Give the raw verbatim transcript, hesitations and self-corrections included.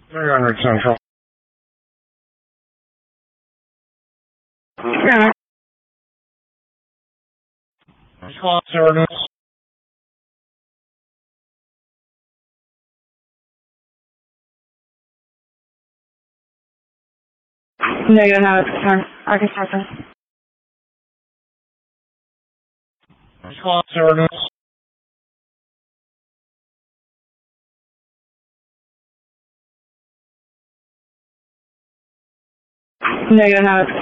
three hundred Central. Yeah. Response ordinance. Negative, have it. Turn. I can start this. Response ordinance. Negative, have it.